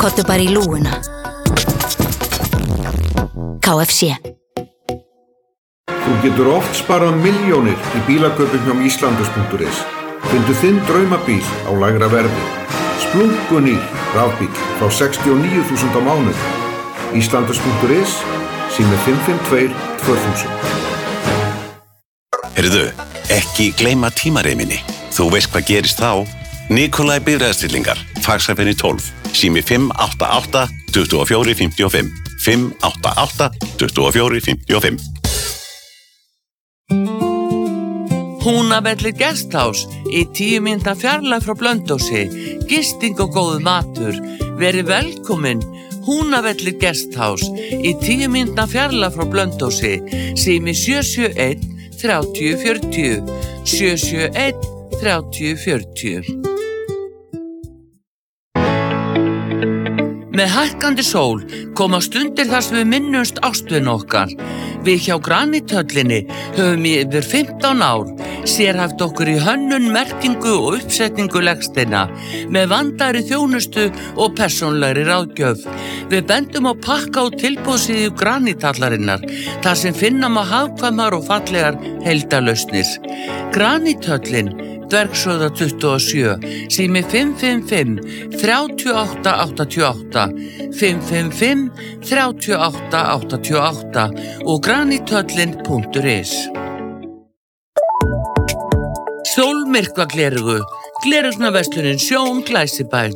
Komdu bara í lúguna. KFC. Þú getur oft sparað milljónir í bílakaupum hjá Íslandus.is. Fyndu þinn draumabíl á lægra verði. Splunkunýr rafbíl frá 69.000 á mánuði. Íslandus.is, sími 552 2000. Heyrðu, ekki gleyma tímareiminni. Þú veist hvað gerist þá? Nikolaj Bifreiðastillingar, Faxafeni 12, sími 588 24 55. 588 24 55. Húnavellir Guesthouse í 10 mínútna fjarlægð frá Blönduósi, gisting og góður matur. Verið velkomin. Húnavellir Guesthouse í 10 mínútna fjarlægð frá Blönduósi, sími 771 30 40. 771 30 40. Með hækkandi sól koma stundir þar sem við minnumst ástvin okkar. Við hjá Granithöllinni höfum í yfir 15 ár sérhæft okkur í hönnun, merkingu og uppsetningu legsteina með vandaðri þjónustu og persónlegri ráðgjöf. Við bendum á pakka og tilboðssíðu Granithallarinnar þar sem finna má hagkvæmar og fallegar heildarlausnir. Granithöllin, Dvergshöfða 27, sími 555 38 88, 555 38 88 og granithöllin.is. Sólmyrkva gleraugu, gleraugnarverslunin Sjón Glæsibæ.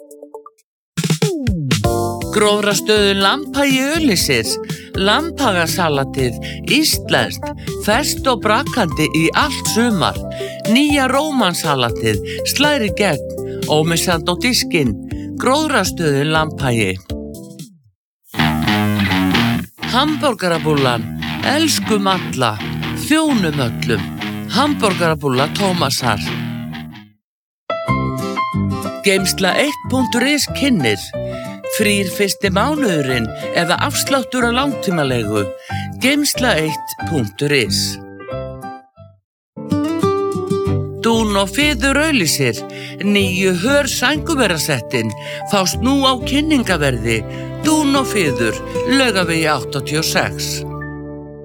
Grófrastöðun Lambhagi Öllisir, lambhagasalatið, íslenskt, ferskt og brakandi í allt sumar. Nýja rómansalatið, slæri gegn, ómissandi á diskinn, Grófrastöðun Lambhagi. Hamborgarabúllan, elskum alla, þjónum öllum, hamborgarabúlla Tómasar. Geymsla 1.is kynnir, frýr fyrsti mánuðurinn eða afsláttur á langtímalegu, geymsla 1.is. Dún og Fiður Auglýsir, nýju hör sænguverasettin, fást nú á kynningaverði, Dún og Fiður, Laugavegi 86.